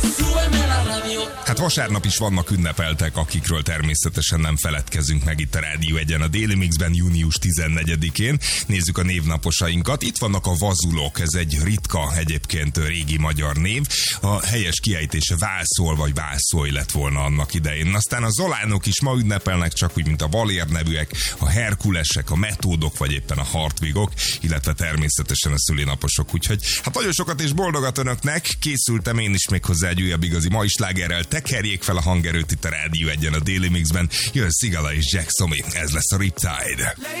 Hát vasárnap is vannak ünnepeltek, akikről természetesen nem feledkezünk meg itt a Rádió 1-en a Daily Mixben június 14-én. Nézzük a névnaposainkat. Itt vannak a vazulok, ez egy ritka, egyébként régi magyar név. A helyes kiejtése Vászol vagy Vászolj lett volna annak idején. Aztán a Zolánok is ma ünnepelnek, csak úgy, mint a Valér nevűek, a Herkulesek, a Metódok vagy éppen a Hartvigok, illetve természetesen a szülinaposok. Úgyhogy hát nagyon sokat és boldogat önöknek. Készültem én is még hozzá egy újabb igazi mai slágerrel. Tekerjék fel a hangerőt itt a Rádió 1-en a Daily Mixben. Jön Szigala és Jack Somi. Ez lesz a Riptide.